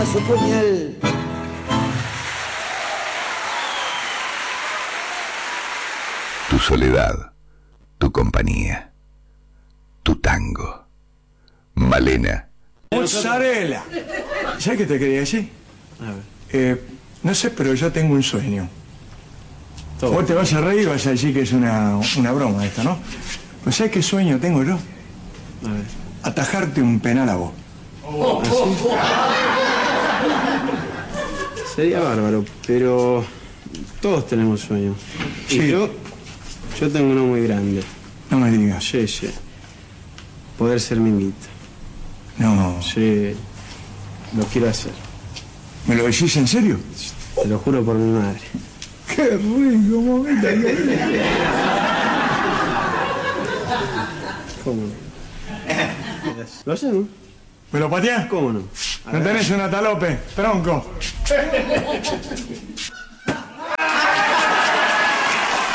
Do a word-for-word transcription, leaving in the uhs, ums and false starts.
Su puñal. Tu soledad, tu compañía, tu tango. Malena. Mozzarella. ¿Sabes qué te quería decir? A ver. Eh, no sé, pero yo tengo un sueño. Todo. Vos te vas a reír y vas a decir que es una, una broma esta, ¿no? Pues ¿sabes qué sueño tengo yo? A ver. Atajarte un penal a vos. Sería bárbaro, pero todos tenemos sueños. Y Sí. yo, yo tengo uno muy grande. No me digas. Sí, sí. Poder ser Minguito. No. Sí, lo quiero hacer. ¿Me lo decís en serio? Te lo juro por mi madre. ¡Qué rico, momento! ¿Cómo no? ¿Lo hacemos? ¿Me lo pateás? ¿Cómo no? ¿No tenés una talope, tronco?